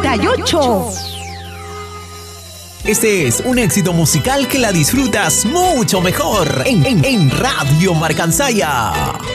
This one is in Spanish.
98. Este es un éxito musical que la disfrutas mucho mejor en Radio Marcansaya.